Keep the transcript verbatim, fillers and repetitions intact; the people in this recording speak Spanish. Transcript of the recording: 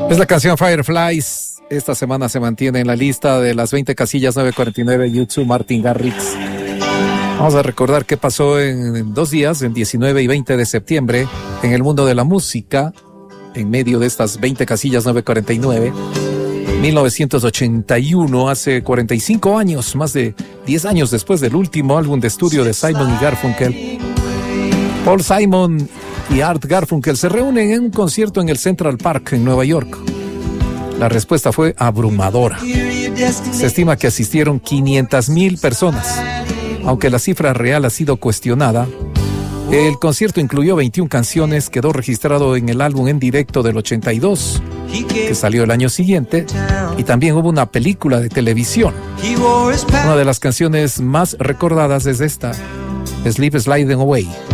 Es la canción Fireflies. Esta semana se mantiene en la lista de las veinte casillas nueve cuarenta y nueve de YouTube Martin Garrix. Vamos a recordar qué pasó en dos días, en diecinueve y veinte de septiembre, en el mundo de la música, en medio de estas veinte casillas nueve cuarenta y nueve. mil novecientos ochenta y uno, hace cuarenta y cinco años, más de diez años después del último álbum de estudio de Simon y Garfunkel. Paul Simon y Art Garfunkel se reúnen en un concierto en el Central Park en Nueva York. La respuesta fue abrumadora. Se estima que asistieron quinientas mil personas. Aunque la cifra real ha sido cuestionada, el concierto incluyó veintiuna canciones, quedó registrado en el álbum en directo del ochenta y dos, que salió el año siguiente, y también hubo una película de televisión. Una de las canciones más recordadas es esta, Sleep Sliding Away.